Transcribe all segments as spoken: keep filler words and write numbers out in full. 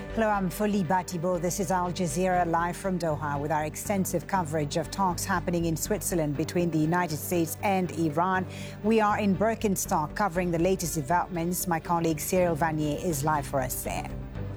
Hello, I'm Foli Batibo. This is Al Jazeera live from Doha with our extensive coverage of talks happening in Switzerland between the United States and Iran. We are in Birkenstock covering the latest developments. My colleague Cyril Vanier is live for us there.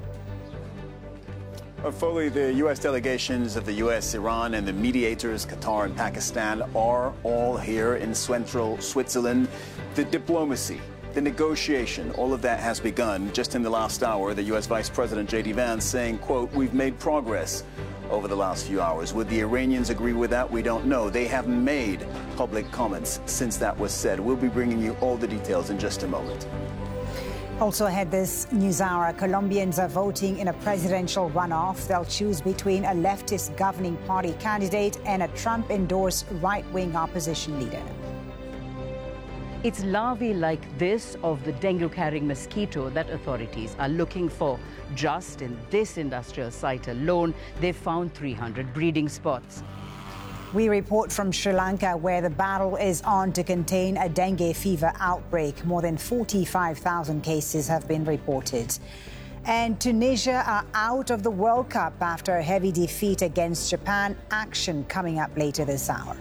Foley, the U S delegations of the U S, Iran, and the mediators, Qatar and Pakistan, are all here in central Switzerland. The diplomacy, the negotiation, all of that has begun. Just in the last hour, the U S Vice President J D Vance saying, quote, "We've made progress over the last few hours." Would the Iranians agree with that? We don't know. They haven't made public comments since that was said. We'll be bringing you all the details in just a moment. Also ahead this news hour, Colombians are voting in a presidential runoff. They'll choose between a leftist governing party candidate and a Trump-endorsed right-wing opposition leader. It's larvae like this of the dengue-carrying mosquito that authorities are looking for. Just in this industrial site alone, they've found three hundred breeding spots. We report from Sri Lanka, where the battle is on to contain a dengue fever outbreak. More than forty-five thousand cases have been reported. And Tunisia are out of the World Cup after a heavy defeat against Japan. Action coming up later this hour.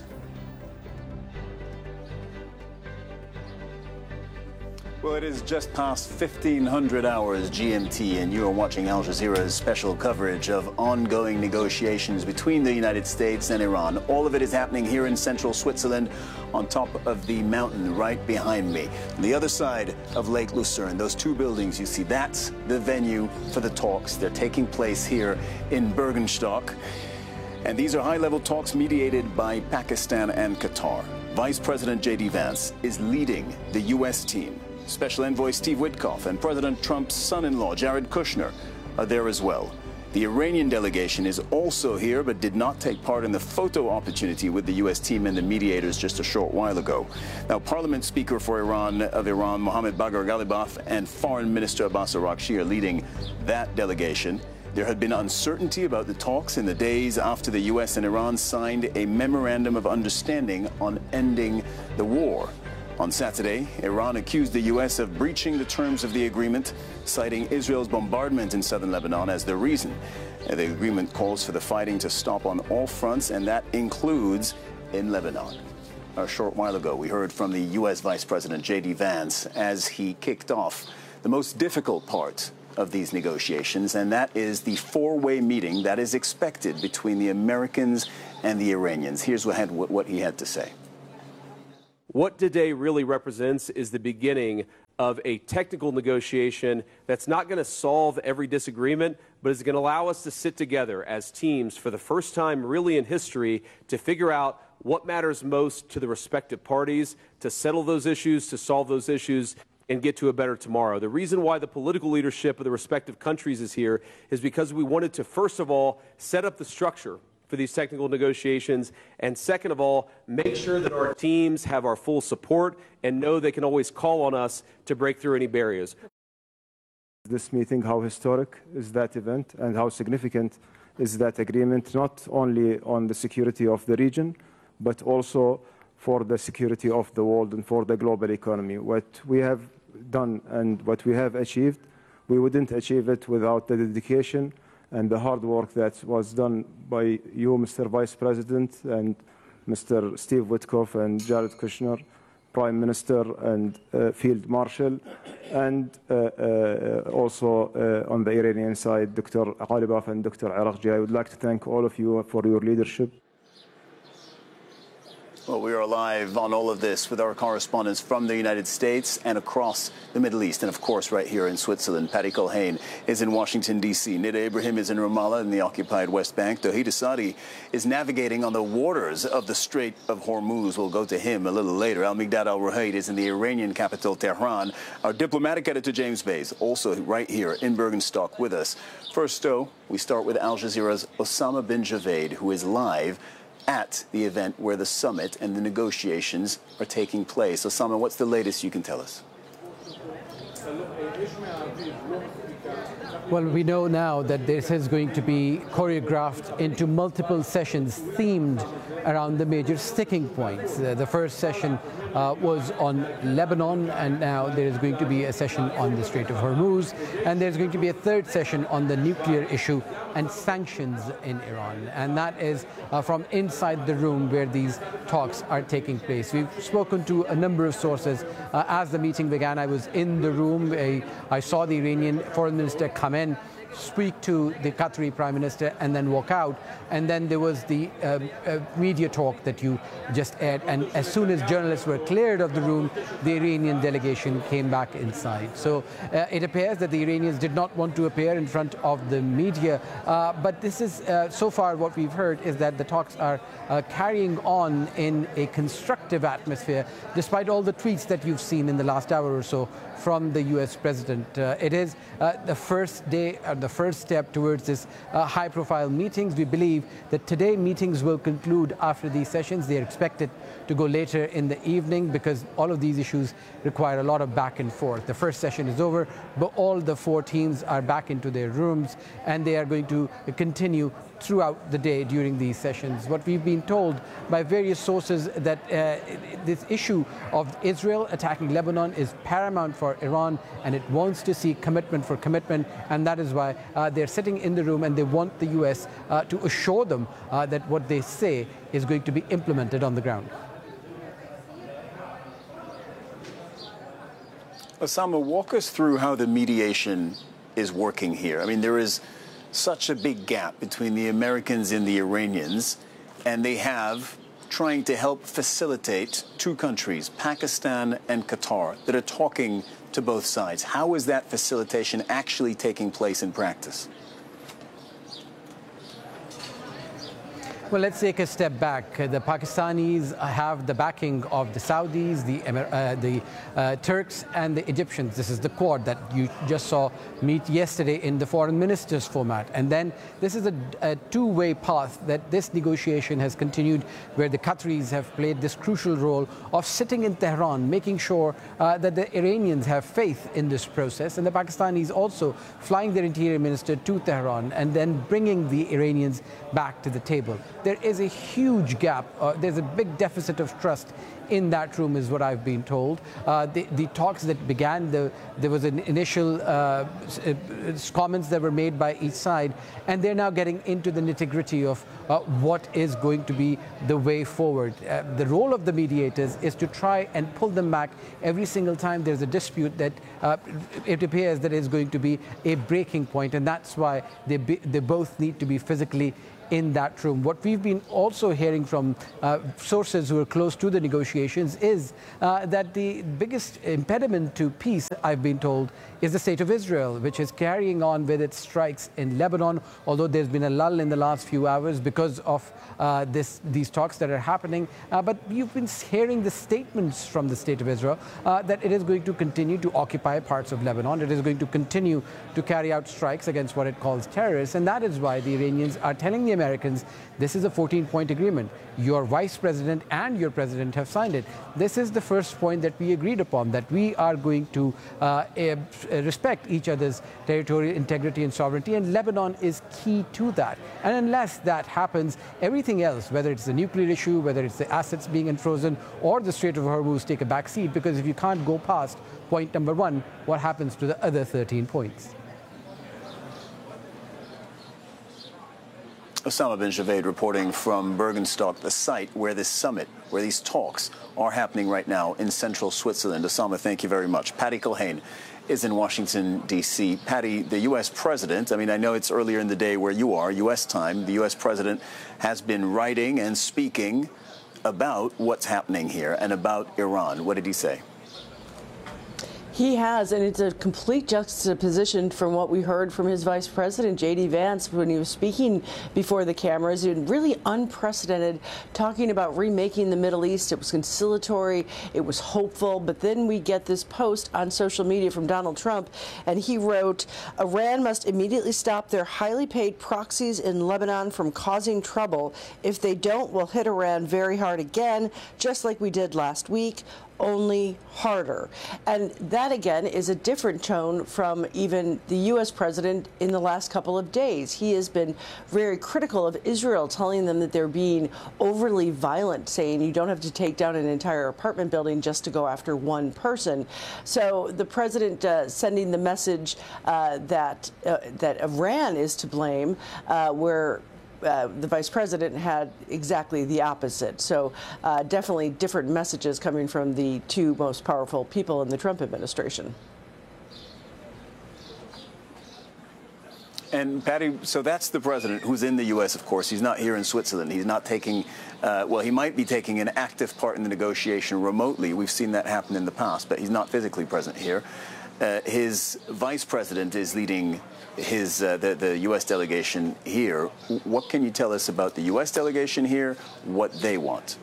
Well, it is just past fifteen hundred hours G M T, and you are watching Al Jazeera's special coverage of ongoing negotiations between the United States and Iran. All of it is happening here in central Switzerland on top of the mountain right behind me. On the other side of Lake Lucerne, those two buildings you see, that's the venue for the talks. They're taking place here in Birkenstock. And these are high-level talks mediated by Pakistan and Qatar. Vice President J D Vance is leading the U S team. Special Envoy Steve Witkoff and President Trump's son-in-law, Jared Kushner, are there as well. The Iranian delegation is also here, but did not take part in the photo opportunity with the U S team and the mediators just a short while ago. Now, Parliament Speaker for Iran of Iran, Mohammad Bagher Ghalibaf, and Foreign Minister Abbas Araghchi are leading that delegation. There had been uncertainty about the talks in the days after the U S and Iran signed a memorandum of understanding on ending the war. On Saturday, Iran accused the U S of breaching the terms of the agreement, citing Israel's bombardment in southern Lebanon as the reason. The agreement calls for the fighting to stop on all fronts, and that includes in Lebanon. A short while ago, we heard from the U S Vice President J D Vance as he kicked off the most difficult part of these negotiations, and that is the four-way meeting that is expected between the Americans and the Iranians. Here's what, had, what he had to say. What today really represents is the beginning of a technical negotiation that's not going to solve every disagreement, but is going to allow us to sit together as teams for the first time really in history to figure out what matters most to the respective parties, to settle those issues, to solve those issues, and get to a better tomorrow. The reason why the political leadership of the respective countries is here is because we wanted to, first of all, set up the structure for these technical negotiations, and second of all, make sure that our teams have our full support and know they can always call on us to break through any barriers. This meeting, how historic is that event and how significant is that agreement, not only on the security of the region, but also for the security of the world and for the global economy. What we have done and what we have achieved, we wouldn't achieve it without the dedication and the hard work that was done by you, Mister Vice President, and Mister Steve Witkoff and Jared Kushner, Prime Minister and uh, Field Marshal, and uh, uh, also uh, on the Iranian side, Doctor Ghalibaf and Doctor Araghchi. I would like to thank all of you for your leadership. Well, we are live on all of this with our correspondents from the United States and across the Middle East, and of course right here in Switzerland. Patty Culhane is in Washington, D C Nida Ibrahim is in Ramallah in the occupied West Bank. Tawhid Asadi is navigating on the waters of the Strait of Hormuz. We'll go to him a little later. Al-Migdad Al-Ruhaid is in the Iranian capital, Tehran. Our diplomatic editor, James Bays, also right here in Birkenstock with us. First, though, we start with Al Jazeera's Osama bin Javed, who is live at the event where the summit and the negotiations are taking place. Osama, what's the latest you can tell us? Well, we know now that this is going to be choreographed into multiple sessions themed around the major sticking points. Uh, the first session uh, was on Lebanon, and now there is going to be a session on the Strait of Hormuz, and there's going to be a third session on the nuclear issue and sanctions in Iran. And that is uh, from inside the room where these talks are taking place. We've spoken to a number of sources. Uh, as the meeting began, I was in the room. I, I saw the Iranian foreign minister come in, speak to the Qatari Prime Minister, and then walk out. And then there was the uh, uh, media talk that you just aired. And as soon as journalists were cleared of the room, the Iranian delegation came back inside. So uh, it appears that the Iranians did not want to appear in front of the media. Uh, but this is, uh, so far what we've heard is that the talks are uh, carrying on in a constructive atmosphere, despite all the tweets that you've seen in the last hour or so from the U S president. Uh, it is uh, the first day, uh, the first step towards this uh, high-profile meetings. We believe that today meetings will conclude after these sessions. They are expected to go later in the evening because all of these issues require a lot of back and forth. The first session is over, but all the four teams are back into their rooms, and they are going to continue throughout the day during these sessions. What we've been told by various sources that uh, this issue of Israel attacking Lebanon is paramount for Iran, and it wants to see commitment for commitment, and that is why uh, they're sitting in the room and they want the U S uh, to assure them uh, that what they say is going to be implemented on the ground. Osama, walk us through how the mediation is working here. I mean, there is such a big gap between the Americans and the Iranians, and they have trying to help facilitate two countries, Pakistan and Qatar, that are talking to both sides. How is that facilitation actually taking place in practice? Well, let's take a step back. The Pakistanis have the backing of the Saudis, the, uh, the uh, Turks, and the Egyptians. This is the Quad that you just saw meet yesterday in the foreign ministers format. And then this is a, a two-way path that this negotiation has continued, where the Qataris have played this crucial role of sitting in Tehran, making sure uh, that the Iranians have faith in this process, and the Pakistanis also flying their interior minister to Tehran and then bringing the Iranians back to the table. There is a huge gap. Uh, there's a big deficit of trust in that room, is what I've been told. Uh, the, the talks that began, the, there was an initial uh, comments that were made by each side, and they're now getting into the nitty-gritty of uh, what is going to be the way forward. Uh, the role of the mediators is to try and pull them back every single time there's a dispute that uh, it appears that is going to be a breaking point, and that's why they, be, they both need to be physically in that room. What we've been also hearing from uh, sources who are close to the negotiations is uh, that the biggest impediment to peace, I've been told, is the state of Israel, which is carrying on with its strikes in Lebanon, although there's been a lull in the last few hours because of uh, this, these talks that are happening. Uh, but you've been hearing the statements from the state of Israel uh, that it is going to continue to occupy parts of Lebanon. It is going to continue to carry out strikes against what it calls terrorists. And that is why the Iranians are telling the Americans, this is a fourteen-point agreement. Your vice president and your president have signed it. This is the first point that we agreed upon, that we are going to uh, uh, respect each other's territorial integrity and sovereignty, and Lebanon is key to that. And unless that happens, everything else, whether it's the nuclear issue, whether it's the assets being unfrozen, or the Strait of Hormuz, take a back seat, because if you can't go past point number one, what happens to the other thirteen points? Osama bin Javed reporting from Bergenstock, the site where this summit, where these talks are happening right now in central Switzerland. Osama, thank you very much. Patty Culhane is in Washington, D C Patty, the U S president, I mean, I know it's earlier in the day where you are, U S time. The U S president has been writing and speaking about what's happening here and about Iran. What did he say? He has, and it's a complete juxtaposition from what we heard from his vice president, J D Vance, when he was speaking before the cameras. It was really unprecedented, talking about remaking the Middle East. It was conciliatory, it was hopeful, but then we get this post on social media from Donald Trump, and he wrote, Iran must immediately stop their highly paid proxies in Lebanon from causing trouble. If they don't, we'll hit Iran very hard again, just like we did last week. only harder. And that, again, is a different tone from even the U S president in the last couple of days. He has been very critical of Israel, telling them that they're being overly violent, saying you don't have to take down an entire apartment building just to go after one person. So the president uh, sending the message uh, that uh, that Iran is to blame, uh, where Uh, the vice president had exactly the opposite. So uh, definitely different messages coming from the two most powerful people in the Trump administration. And Patty, so that's the president who's in the U S, of course. He's not here in Switzerland. He's not taking, uh, well, he might be taking an active part in the negotiation remotely. We've seen that happen in the past, but he's not physically present here. Uh, his vice president is leading his uh, the, the U S delegation here. What can you tell us about the U S delegation here, what they want?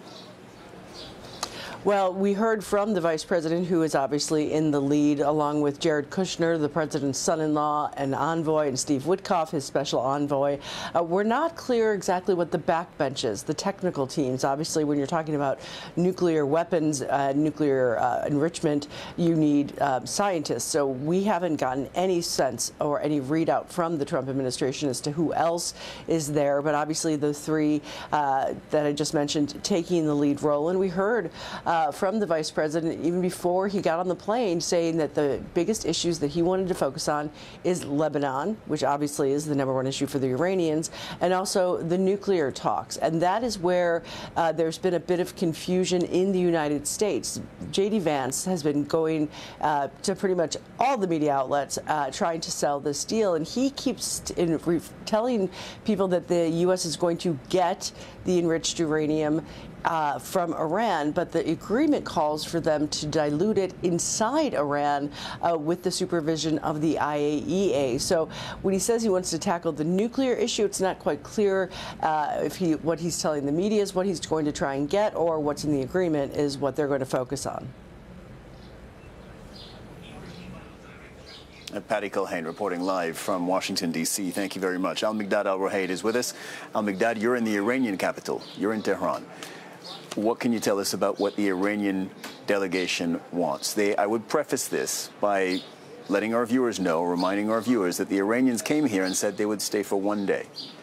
Well, we heard from the vice president, who is obviously in the lead, along with Jared Kushner, the president's son-in-law and envoy, and Steve Witkoff, his special envoy. Uh, we're not clear exactly what the backbenches, the technical teams. Obviously, when you're talking about nuclear weapons, uh, nuclear uh, enrichment, you need uh, scientists. So we haven't gotten any sense or any readout from the Trump administration as to who else is there. But obviously, the three uh, that I just mentioned taking the lead role. And we heard Uh, from the vice president, even before he got on the plane, saying that the biggest issues that he wanted to focus on is Lebanon, which obviously is the number one issue for the Iranians, and also the nuclear talks. And that is where uh, there's been a bit of confusion in the United States. J D Vance has been going uh, to pretty much all the media outlets uh, trying to sell this deal, and he keeps in re- telling people that the U S is going to get the enriched uranium Uh, from Iran, but the agreement calls for them to dilute it inside Iran uh, with the supervision of the I A E A. So when he says he wants to tackle the nuclear issue, it's not quite clear uh, if he what he's telling the media is what he's going to try and get, or what's in the agreement is what they're going to focus on. Uh, Patty Culhane reporting live from Washington, D C Thank you very much. Al-Miqdad Al-Ruhaid is with us. Al-Miqdad, you're in the Iranian capital. You're in Tehran. What can you tell us about what the Iranian delegation wants? They, I would preface this by letting our viewers know, reminding our viewers that the Iranians came here and said they would stay for one day.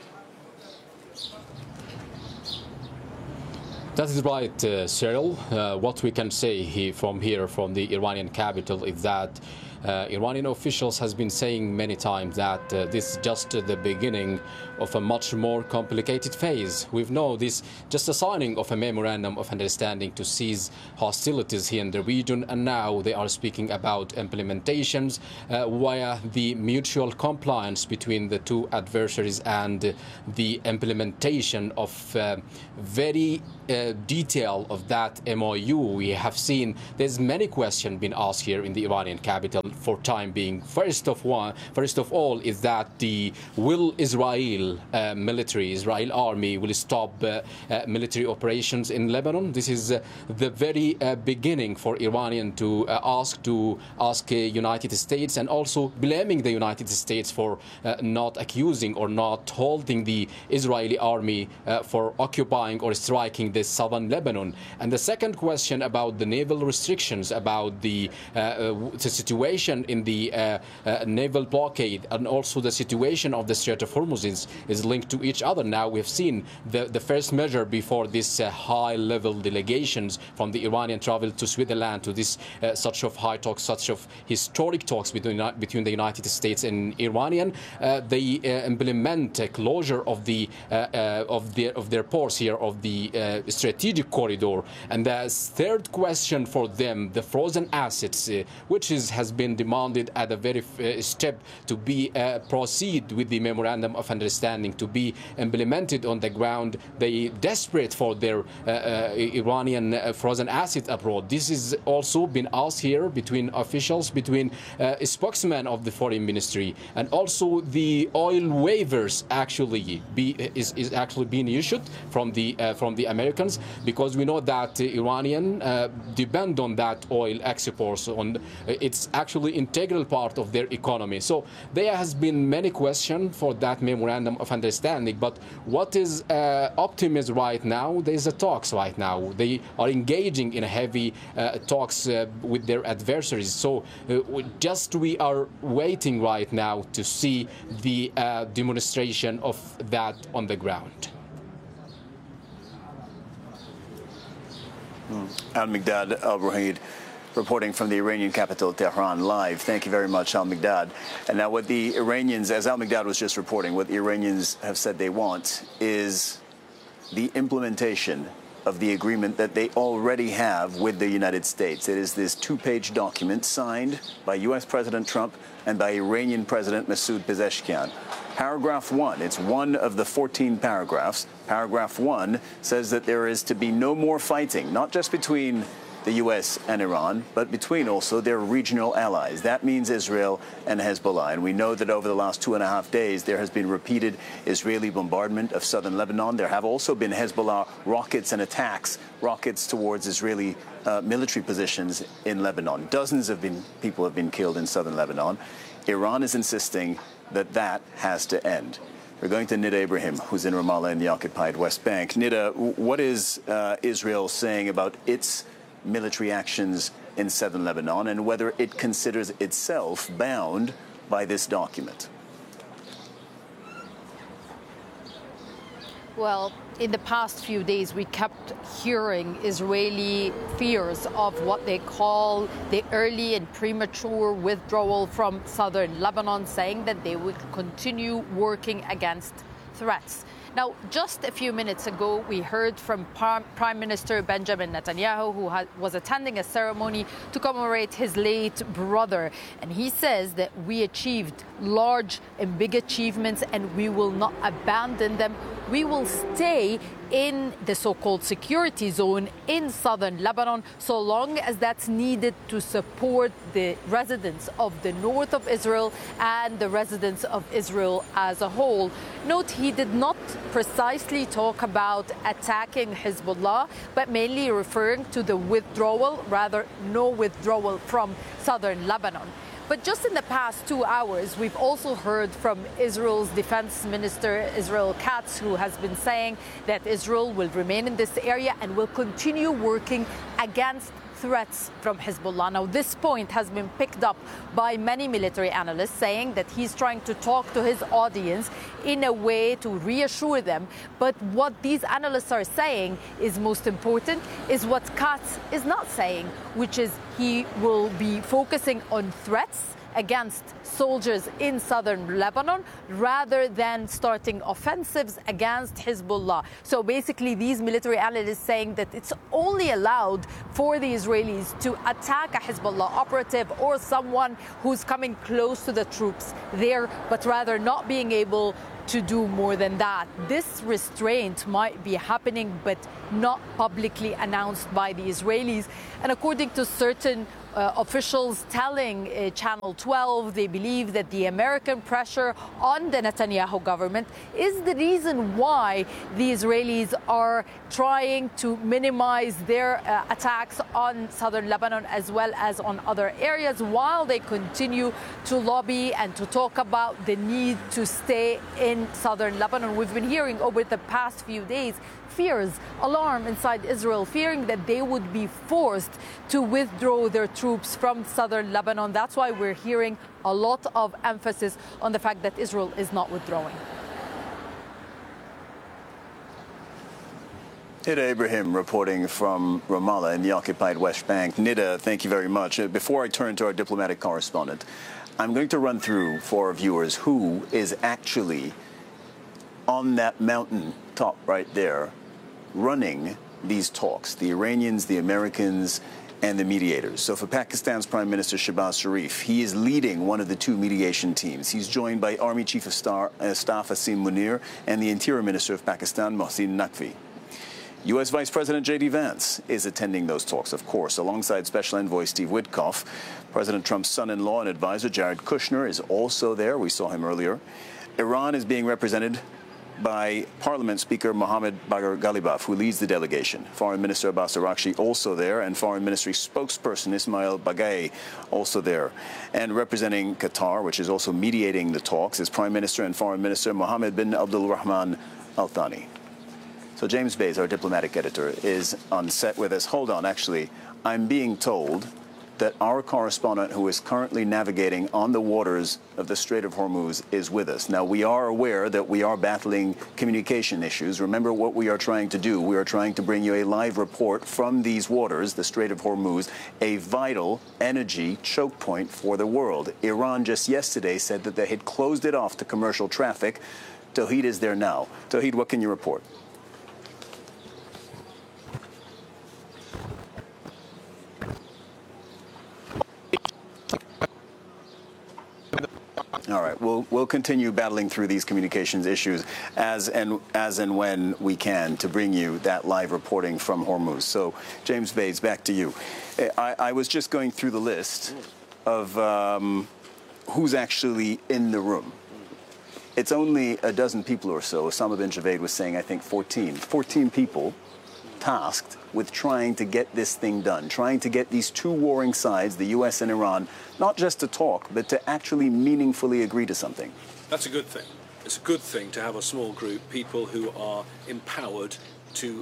That is right, uh, Cyril. Uh, what we can say he, from here, from the Iranian capital, is that Uh, Iranian officials has been saying many times that uh, this is just uh, the beginning of a much more complicated phase. We've known this just a signing of a memorandum of understanding to cease hostilities here in the region, and now they are speaking about implementations uh, via the mutual compliance between the two adversaries and uh, the implementation of uh, very uh, detail of that M O U. We have seen there's many questions been asked here in the Iranian capital for time being. First of one, first of all, is that the will Israel uh, military, Israel army, will stop uh, uh, military operations in Lebanon? This is uh, the very uh, beginning for Iranian to uh, ask to ask uh, United States, and also blaming the United States for uh, not accusing or not holding the Israeli army uh, for occupying or striking the southern Lebanon. And the second question about the naval restrictions, about the, uh, uh, the situation in the uh, uh, naval blockade, and also the situation of the Strait of Hormuz is, is linked to each other. Now we've seen the, the first measure before this uh, high-level delegations from the Iranian travel to Switzerland to this uh, such of high talks, such of historic talks between, between the United States and Iranian. Uh, they uh, implement a closure of the uh, uh, of their of their ports here, of the uh, strategic corridor. And the third question for them, the frozen assets, uh, which is has been demanded at a very uh, step to be uh, proceed with the memorandum of understanding, to be implemented on the ground. They desperate for their uh, uh, Iranian uh, frozen assets abroad. This is also been asked here between officials, between uh, a spokesman of the foreign ministry, and also the oil waivers actually be is, is actually being issued from the uh, from the Americans, because we know that uh, Iranian uh, depend on that oil exports. On uh, it's actually actually integral part of their economy. So there has been many questions for that memorandum of understanding. But what is uh, optimism right now? There's a talks right now. They are engaging in heavy uh, talks uh, with their adversaries. So uh, just we are waiting right now to see the uh, demonstration of that on the ground. Al-Miqdad Al-Ruhayd reporting from the Iranian capital, Tehran, live. Thank you very much, Al-Miqdad. And now what the Iranians, as Al-Miqdad was just reporting, what the Iranians have said they want is the implementation of the agreement that they already have with the United States. It is this two-page document signed by U S President Trump and by Iranian President Masoud Pezeshkian. Paragraph one, it's one of the fourteen paragraphs. Paragraph one says that there is to be no more fighting, not just between the U S and Iran, but between also their regional allies. That means Israel and Hezbollah. And we know that over the last two and a half days, there has been repeated Israeli bombardment of southern Lebanon. There have also been Hezbollah rockets and attacks, rockets towards Israeli uh, military positions in Lebanon. Dozens of been, people have been killed in southern Lebanon. Iran is insisting that that has to end. We're going to Nida Ibrahim, who's in Ramallah in the occupied West Bank. Nida, what is uh, Israel saying about its military actions in southern Lebanon and whether it considers itself bound by this document? Well, in the past few days, we kept hearing Israeli fears of what they call the early and premature withdrawal from southern Lebanon, saying that they would continue working against threats. Now, just a few minutes ago, we heard from Prime Minister Benjamin Netanyahu, who had, was attending a ceremony to commemorate his late brother. And he says that we achieved large and big achievements and we will not abandon them. We will stay in the so-called security zone in southern Lebanon so long as that's needed to support the residents of the north of Israel and the residents of Israel as a whole. Note, he did not precisely talk about attacking Hezbollah, but mainly referring to the withdrawal, rather no withdrawal from southern Lebanon. But just in the past two hours, we've also heard from Israel's defense minister, Israel Katz, who has been saying that Israel will remain in this area and will continue working against threats from Hezbollah. Now, this point has been picked up by many military analysts, saying that he's trying to talk to his audience in a way to reassure them. But what these analysts are saying is most important, is what Katz is not saying, which is he will be focusing on threats against soldiers in southern Lebanon rather than starting offensives against Hezbollah. So basically, these military analysts saying that it's only allowed for the Israelis to attack a Hezbollah operative or someone who's coming close to the troops there, but rather not being able to do more than that. This restraint might be happening, but not publicly announced by the Israelis. And according to certain Uh, officials telling uh, Channel twelve, they believe that the American pressure on the Netanyahu government is the reason why the Israelis are trying to minimize their uh, attacks on southern Lebanon as well as on other areas, while they continue to lobby and to talk about the need to stay in southern Lebanon. We've been hearing over the past few days fears, alarm inside Israel, fearing that they would be forced to withdraw their troops from southern Lebanon. That's why we're hearing a lot of emphasis on the fact that Israel is not withdrawing. Nida Ibrahim reporting from Ramallah in the occupied West Bank. Nida, thank you very much. Before I turn to our diplomatic correspondent, I'm going to run through for our viewers who is actually on that mountain top right there running these talks, the Iranians, the Americans, and the mediators. So for Pakistan's Prime Minister Shehbaz Sharif, he is leading one of the two mediation teams. He's joined by Army Chief of Staff Asim Munir and the Interior Minister of Pakistan, Mohsin Naqvi. U S Vice President J D Vance is attending those talks, of course, alongside Special Envoy Steve Witkoff. President Trump's son-in-law and advisor, Jared Kushner, is also there. We saw him earlier. Iran is being represented by Parliament Speaker Mohammed Bagher Ghalibaf, who leads the delegation. Foreign Minister Abbas Araghchi also there, and Foreign Ministry spokesperson Ismail Bagay also there. And representing Qatar, which is also mediating the talks, is Prime Minister and Foreign Minister Mohammed bin Abdul Rahman Al Thani. So James Bays, our diplomatic editor, is on set with us. Hold on, actually, I'm being told that our correspondent, who is currently navigating on the waters of the Strait of Hormuz, is with us. Now, we are aware that we are battling communication issues. Remember what we are trying to do. We are trying to bring you a live report from these waters, the Strait of Hormuz, a vital energy choke point for the world. Iran just yesterday said that they had closed it off to commercial traffic. Tawhid is there now. Tawhid, what can you report? All right, we'll we'll continue battling through these communications issues as and as and when we can to bring you that live reporting from Hormuz. So, James Bays, back to you. I, I was just going through the list of um, who's actually in the room. It's only a dozen people or so. Osama bin Javed was saying, I think, fourteen. fourteen people tasked with trying to get this thing done, trying to get these two warring sides, the U S and Iran, not just to talk, but to actually meaningfully agree to something. That's a good thing. It's a good thing to have a small group, people who are empowered to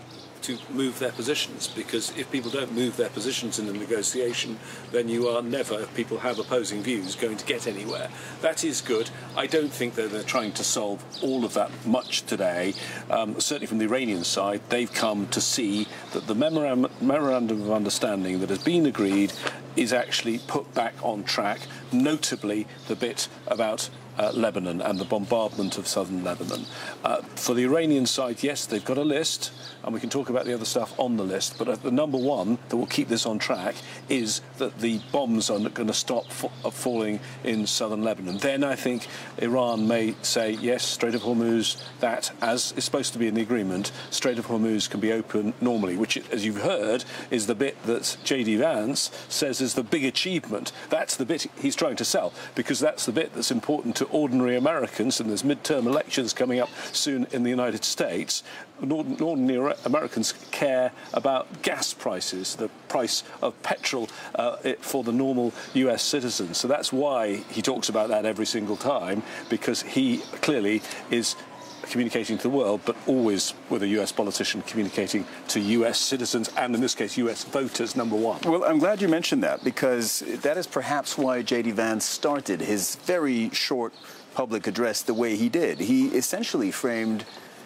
to move their positions, because if people don't move their positions in the negotiation, then you are never, if people have opposing views, going to get anywhere. That is good. I don't think that they're trying to solve all of that much today. Um, certainly from the Iranian side, they've come to see that the memorandum, memorandum of understanding that has been agreed is actually put back on track, notably the bit about Uh, Lebanon and the bombardment of southern Lebanon. Uh, for the Iranian side, yes, they've got a list, and we can talk about the other stuff on the list, but uh, the number one that will keep this on track is that the bombs are going to stop fa falling in southern Lebanon. Then I think Iran may say, yes, Strait of Hormuz, that, as is supposed to be in the agreement, Strait of Hormuz can be open normally, which, as you've heard, is the bit that J D Vance says is the big achievement. That's the bit he's trying to sell, because that's the bit that's important to ordinary Americans, and there's midterm elections coming up soon in the United States. Ordinary Americans care about gas prices, the price of petrol uh, for the normal U S citizen. So that's why he talks about that every single time, because he clearly is communicating to the world, but always with a U S politician communicating to U S citizens, and in this case, U S voters, number one. Well, I'm glad you mentioned that, because that is perhaps why J D Vance started his very short public address the way he did. He essentially framed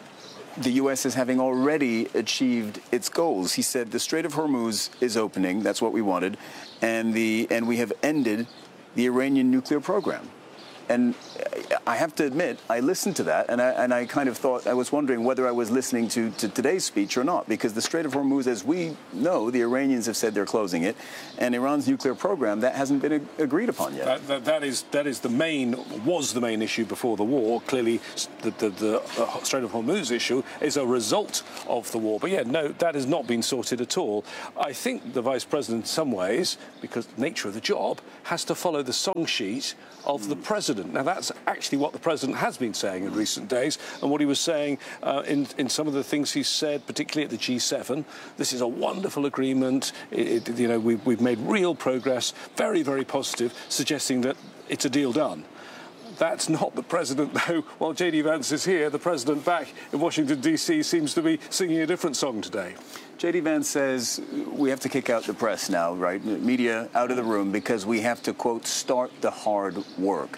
the U S as having already achieved its goals. He said the Strait of Hormuz is opening, that's what we wanted, and the and we have ended the Iranian nuclear program. And I have to admit, I listened to that, and I, and I kind of thought, I was wondering whether I was listening to, to today's speech or not, because the Strait of Hormuz, as we know, the Iranians have said they're closing it, and Iran's nuclear program, that hasn't been ag agreed upon yet. That, that, that is that is the main, was the main issue before the war. Clearly, the, the, the Strait of Hormuz issue is a result of the war. But yeah, no, that has not been sorted at all. I think the Vice President, in some ways, because the nature of the job, has to follow the song sheet of the President. Now, that's actually what the President has been saying in recent days, and what he was saying uh, in, in some of the things he said, particularly at the G seven. This is a wonderful agreement. It, it, you know, we've, we've made real progress, very, very positive, suggesting that it's a deal done. That's not the President, though. While J D Vance is here, the President back in Washington, D C seems to be singing a different song today. J D Vance says we have to kick out the press now, right? Media out of the room, because we have to, quote, start the hard work.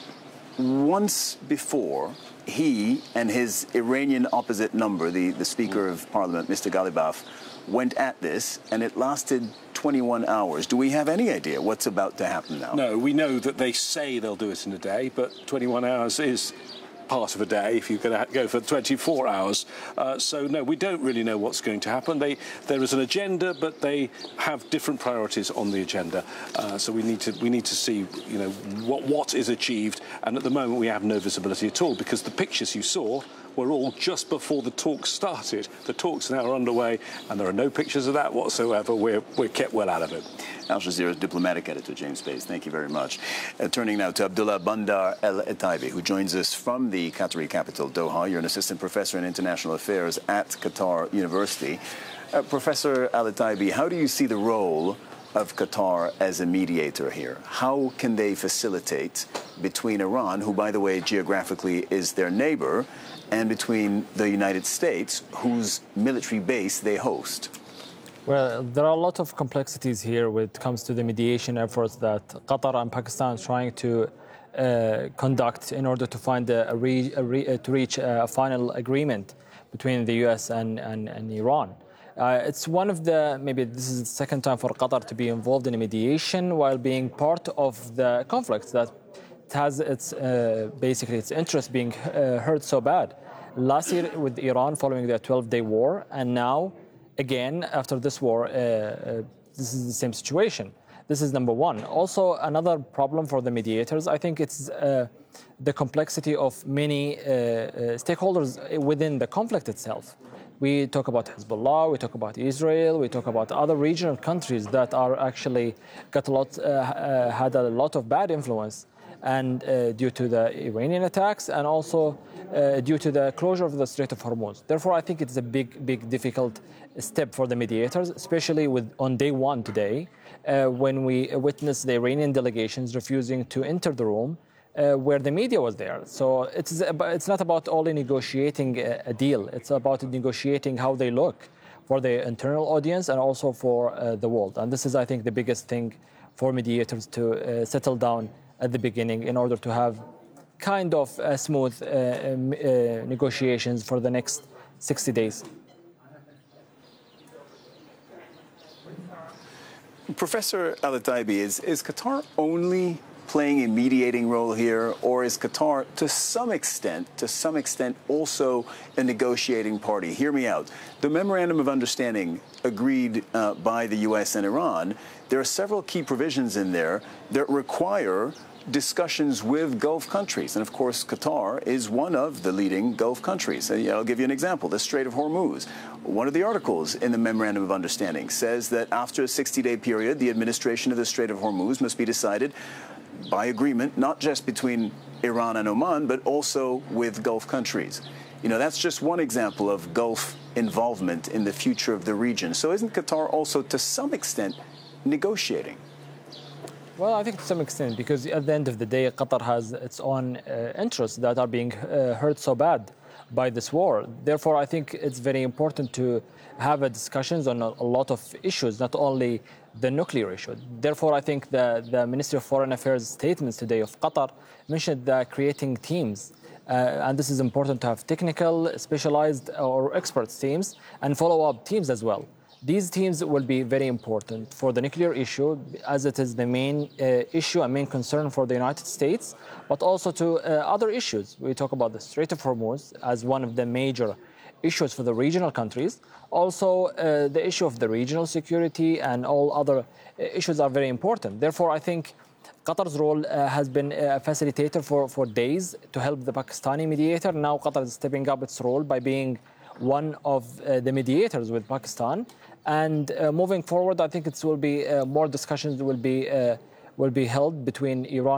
Once before, he and his Iranian opposite number, the, the Speaker of Parliament, Mister Ghalibaf, went at this, and it lasted twenty-one hours. Do we have any idea what's about to happen now? No, we know that they say they'll do it in a day, but twenty-one hours is part of a day if you're going to go for twenty-four hours. Uh, so, no, we don't really know what's going to happen. They, there is an agenda, but they have different priorities on the agenda. Uh, so we need to we need to see, you know, what what is achieved. And at the moment, we have no visibility at all, because the pictures you saw were all just before the talks started. The talks now are underway, and there are no pictures of that whatsoever. We're, we're kept well out of it. Al Jazeera's diplomatic editor, James Bays. Thank you very much. Uh, turning now to Abdullah Bandar El-Etaibi, who joins us from the Qatari capital, Doha. You're an assistant professor in international affairs at Qatar University. Uh, Professor El-Etaibi, how do you see the role of Qatar as a mediator here? How can they facilitate between Iran, who, by the way, geographically is their neighbor, and between the United States, whose military base they host? Well, there are a lot of complexities here when it comes to the mediation efforts that Qatar and Pakistan are trying to uh, conduct in order to find a, a re, a re, uh, to reach a final agreement between the U S and, and, and Iran. Uh, it's one of the, maybe this is the second time for Qatar to be involved in a mediation while being part of the conflict that has its, uh, basically its interest being uh, hurt so bad. Last year with Iran following the twelve-day war, and now again after this war, uh, uh, this is the same situation. This is number one. Also, another problem for the mediators, I think it's uh, the complexity of many uh, uh, stakeholders within the conflict itself. We talk about Hezbollah, we talk about Israel, we talk about other regional countries that are actually got a lot, uh, uh, had a lot of bad influence, and uh, due to the Iranian attacks, and also uh, due to the closure of the Strait of Hormuz. Therefore, I think it's a big, big, difficult step for the mediators, especially with on day one today, uh, when we witnessed the Iranian delegations refusing to enter the room uh, where the media was there. So it's it's not about only negotiating a, a deal; it's about negotiating how they look for the internal audience and also for uh, the world. And this is, I think, the biggest thing for mediators to uh, settle down at the beginning in order to have kind of uh, smooth uh, um, uh, negotiations for the next sixty days. Professor El-Etaibi, is, is Qatar only playing a mediating role here, or is Qatar to some extent, to some extent also a negotiating party? Hear me out. The Memorandum of Understanding agreed uh, by the U S and Iran, there are several key provisions in there that require discussions with Gulf countries. And of course, Qatar is one of the leading Gulf countries. I'll give you an example, the Strait of Hormuz. One of the articles in the Memorandum of Understanding says that after a sixty-day period, the administration of the Strait of Hormuz must be decided by agreement, not just between Iran and Oman, but also with Gulf countries. You know, that's just one example of Gulf involvement in the future of the region. So isn't Qatar also, to some extent, negotiating? Well, I think to some extent, because at the end of the day, Qatar has its own uh, interests that are being uh, hurt so bad by this war. Therefore, I think it's very important to have a discussions on a, a lot of issues, not only the nuclear issue. Therefore, I think the, the Ministry of Foreign Affairs statements today of Qatar mentioned that creating teams. Uh, and this is important to have technical, specialized or experts teams and follow-up teams as well. These teams will be very important for the nuclear issue, as it is the main uh, issue and main concern for the United States, but also to uh, other issues. We talk about the Strait of Hormuz as one of the major issues for the regional countries. Also, uh, the issue of the regional security and all other issues are very important. Therefore, I think Qatar's role uh, has been a facilitator for, for days to help the Pakistani mediator. Now Qatar is stepping up its role by being one of uh, the mediators with Pakistan. And uh, moving forward, I think it will be uh, more discussions will be uh, will be held between Iran